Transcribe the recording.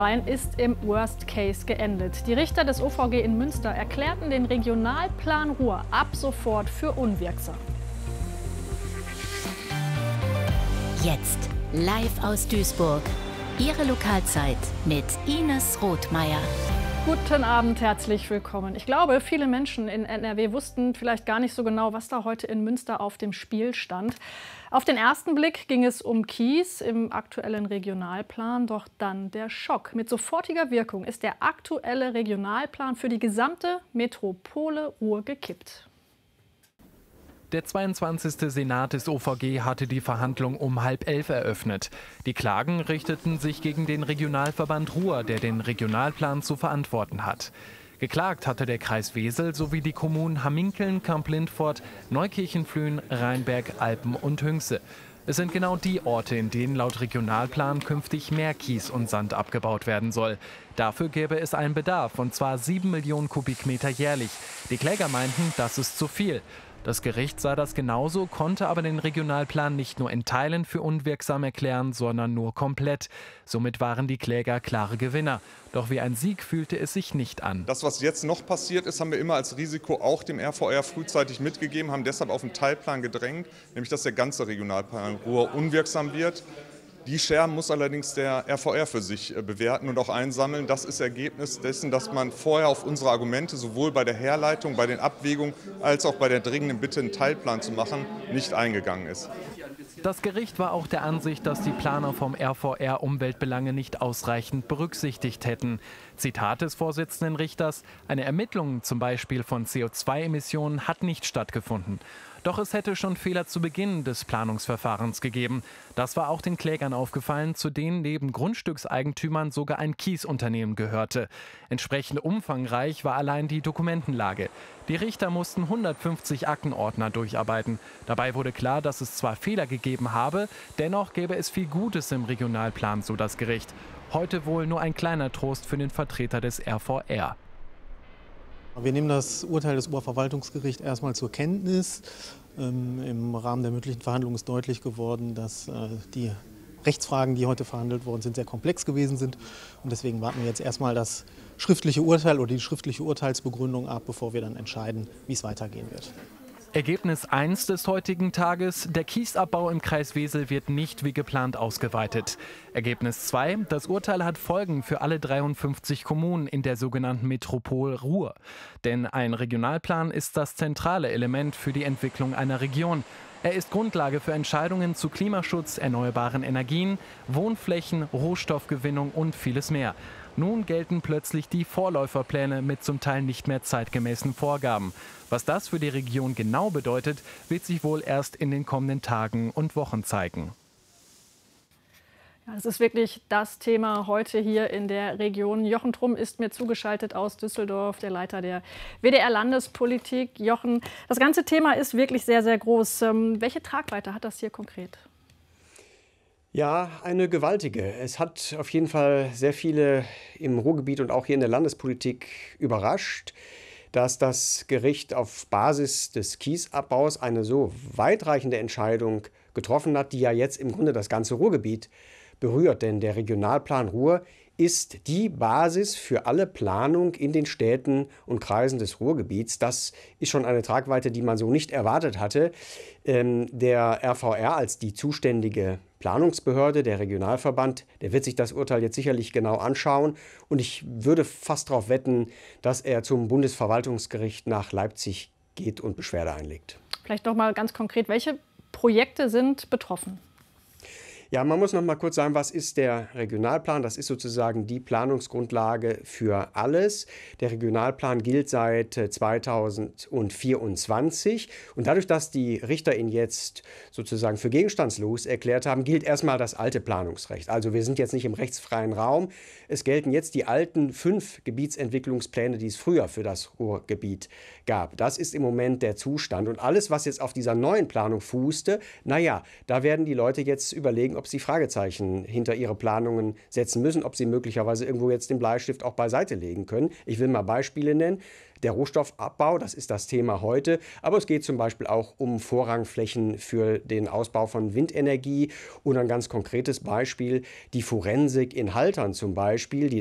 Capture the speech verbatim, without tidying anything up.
Ist im Worst Case geendet. Die Richter des O V G in Münster erklärten den Regionalplan Ruhr ab sofort für unwirksam. Jetzt live aus Duisburg. Ihre Lokalzeit mit Ines Rothmeier. Guten Abend, herzlich willkommen. Ich glaube, viele Menschen in N R W wussten vielleicht gar nicht so genau, was da heute in Münster auf dem Spiel stand. Auf den ersten Blick ging es um Kies im aktuellen Regionalplan, doch dann der Schock. Mit sofortiger Wirkung ist der aktuelle Regionalplan für die gesamte Metropole Ruhr gekippt. Der zweiundzwanzigste Senat des O V G hatte die Verhandlung um halb elf eröffnet. Die Klagen richteten sich gegen den Regionalverband Ruhr, der den Regionalplan zu verantworten hat. Geklagt hatte der Kreis Wesel sowie die Kommunen Hamminkeln, Kamp-Lindfort, Neukirchen-Flühen, Rheinberg, Alpen und Hünxe. Es sind genau die Orte, in denen laut Regionalplan künftig mehr Kies und Sand abgebaut werden soll. Dafür gäbe es einen Bedarf, und zwar sieben Millionen Kubikmeter jährlich. Die Kläger meinten, das ist zu viel. Das Gericht sah das genauso, konnte aber den Regionalplan nicht nur in Teilen für unwirksam erklären, sondern nur komplett. Somit waren die Kläger klare Gewinner. Doch wie ein Sieg fühlte es sich nicht an. Das, was jetzt noch passiert ist, haben wir immer als Risiko auch dem R V R frühzeitig mitgegeben, haben deshalb auf einen Teilplan gedrängt, nämlich dass der ganze Regionalplan Ruhr unwirksam wird. Die Scherben muss allerdings der R V R für sich bewerten und auch einsammeln. Das ist Ergebnis dessen, dass man vorher auf unsere Argumente sowohl bei der Herleitung, bei den Abwägungen als auch bei der dringenden Bitte, einen Teilplan zu machen, nicht eingegangen ist. Das Gericht war auch der Ansicht, dass die Planer vom R V R Umweltbelange nicht ausreichend berücksichtigt hätten. Zitat des Vorsitzenden Richters: Eine Ermittlung zum Beispiel von C O zwei Emissionen hat nicht stattgefunden. Doch es hätte schon Fehler zu Beginn des Planungsverfahrens gegeben. Das war auch den Klägern aufgefallen, zu denen neben Grundstückseigentümern sogar ein Kiesunternehmen gehörte. Entsprechend umfangreich war allein die Dokumentenlage. Die Richter mussten hundertfünfzig Aktenordner durcharbeiten. Dabei wurde klar, dass es zwar Fehler gegeben habe, dennoch gäbe es viel Gutes im Regionalplan, so das Gericht. Heute wohl nur ein kleiner Trost für den Vertreter des R V R. Wir nehmen das Urteil des Oberverwaltungsgerichts erstmal zur Kenntnis. Ähm, Im Rahmen der mündlichen Verhandlung ist deutlich geworden, dass äh, die Rechtsfragen, die heute verhandelt worden sind, sehr komplex gewesen sind. Und deswegen warten wir jetzt erstmal das schriftliche Urteil oder die schriftliche Urteilsbegründung ab, bevor wir dann entscheiden, wie es weitergehen wird. Ergebnis eins des heutigen Tages: Der Kiesabbau im Kreis Wesel wird nicht wie geplant ausgeweitet. Ergebnis zwei: Das Urteil hat Folgen für alle dreiundfünfzig Kommunen in der sogenannten Metropole Ruhr. Denn ein Regionalplan ist das zentrale Element für die Entwicklung einer Region. Er ist Grundlage für Entscheidungen zu Klimaschutz, erneuerbaren Energien, Wohnflächen, Rohstoffgewinnung und vieles mehr. Nun gelten plötzlich die Vorläuferpläne mit zum Teil nicht mehr zeitgemäßen Vorgaben. Was das für die Region genau bedeutet, wird sich wohl erst in den kommenden Tagen und Wochen zeigen. Ja, das ist wirklich das Thema heute hier in der Region. Jochen Trumm ist mir zugeschaltet aus Düsseldorf, der Leiter der W D R-Landespolitik. Jochen, das ganze Thema ist wirklich sehr, sehr groß. Ähm, welche Tragweite hat das hier konkret? Ja, eine gewaltige. Es hat auf jeden Fall sehr viele im Ruhrgebiet und auch hier in der Landespolitik überrascht, dass das Gericht auf Basis des Kiesabbaus eine so weitreichende Entscheidung getroffen hat, die ja jetzt im Grunde das ganze Ruhrgebiet berührt. Denn der Regionalplan Ruhr ist die Basis für alle Planung in den Städten und Kreisen des Ruhrgebiets. Das ist schon eine Tragweite, die man so nicht erwartet hatte. Ähm, der R V R als die zuständige Planungsbehörde, der Regionalverband, der wird sich das Urteil jetzt sicherlich genau anschauen. Und ich würde fast darauf wetten, dass er zum Bundesverwaltungsgericht nach Leipzig geht und Beschwerde einlegt. Vielleicht noch mal ganz konkret, welche Projekte sind betroffen? Ja, man muss noch mal kurz sagen, was ist der Regionalplan? Das ist sozusagen die Planungsgrundlage für alles. Der Regionalplan gilt seit zweitausendvierundzwanzig. Und dadurch, dass die Richter ihn jetzt sozusagen für gegenstandslos erklärt haben, gilt erstmal das alte Planungsrecht. Also wir sind jetzt nicht im rechtsfreien Raum. Es gelten jetzt die alten fünf Gebietsentwicklungspläne, die es früher für das Ruhrgebiet gab. Das ist im Moment der Zustand. Und alles, was jetzt auf dieser neuen Planung fußte, naja, da werden die Leute jetzt überlegen, ob sie Fragezeichen hinter ihre Planungen setzen müssen, ob sie möglicherweise irgendwo jetzt den Bleistift auch beiseite legen können. Ich will mal Beispiele nennen. Der Rohstoffabbau, das ist das Thema heute, aber es geht zum Beispiel auch um Vorrangflächen für den Ausbau von Windenergie und ein ganz konkretes Beispiel, die Forensik in Haltern zum Beispiel, die